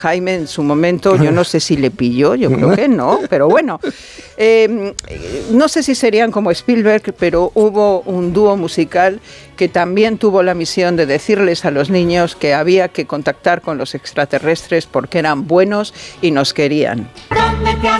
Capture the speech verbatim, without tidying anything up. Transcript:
Jaime en su momento, yo no sé si le pilló, yo creo que no, pero bueno, eh, no sé si serían como Spielberg, pero hubo un dúo musical que también tuvo la misión de decirles a los niños que había que contactar con los extraterrestres porque eran buenos y nos querían. ¿Dónde te has